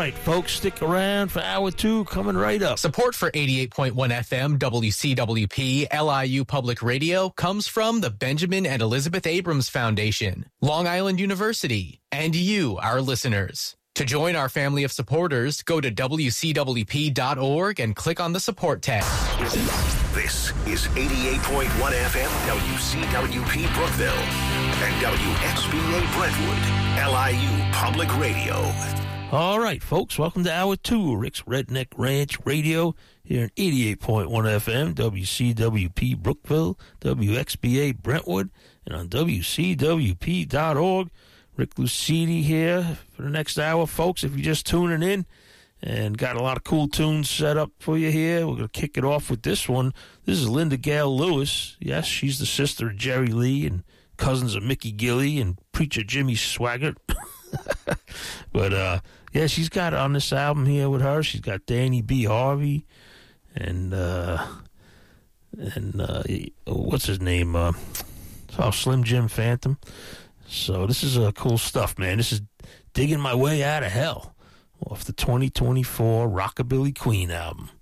right, folks, stick around for hour two, coming right up. Support for 88.1 FM WCWP LIU Public Radio comes from the Benjamin and Elizabeth Abrams Foundation, Long Island University, and you, our listeners. To join our family of supporters, go to WCWP.org and click on the support tab. This is 88.1 FM WCWP Brookville and WXBA Brentwood, LIU Public Radio. All right, folks, welcome to hour two of Rick's Redneck Ranch Radio here in 88.1 FM, WCWP Brookville, WXBA Brentwood, and on WCWP.org. Rick Lucidi here for the next hour, folks. If you're just tuning in and got a lot of cool tunes set up for you here, we're going to kick it off with this one. This is Linda Gale Lewis. Yes, she's the sister of Jerry Lee and cousins of Mickey Gilley and preacher Jimmy Swaggart. But, yeah, she's got on this album here with her. She's got Danny B. Harvey and what's his name? Slim Jim Phantom. So this is cool stuff, man. This is Digging My Way Out of Hell off the 2024 Rockabilly Queen album.